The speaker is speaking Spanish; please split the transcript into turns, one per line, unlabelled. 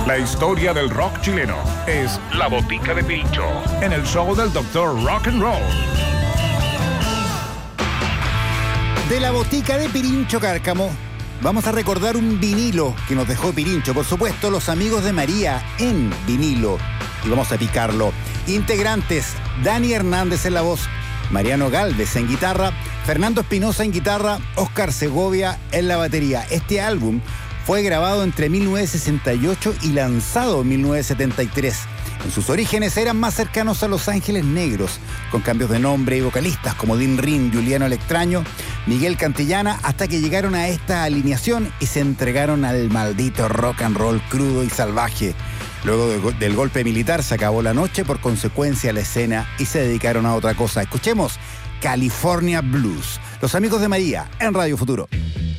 La historia del rock chileno es La Botica de Pirincho, en el show del Dr. Rock and Roll.
De La Botica de Pirincho Cárcamo, vamos a recordar un vinilo que nos dejó Pirincho, por supuesto, los amigos de María en vinilo. Y vamos a picarlo. Integrantes: Dani Hernández en la voz, Mariano Galvez en guitarra, Fernando Espinosa en guitarra, Oscar Segovia en la batería. Este álbum fue grabado entre 1968 y lanzado en 1973. En sus orígenes eran más cercanos a Los Ángeles Negros, con cambios de nombre y vocalistas como Dean Rin, Juliano el Extraño, Miguel Cantillana, hasta que llegaron a esta alineación y se entregaron al maldito rock and roll crudo y salvaje. Luego del golpe militar se acabó la noche, por consecuencia la escena, y se dedicaron a otra cosa. Escuchemos California Blues. Los amigos de María en Radio Futuro.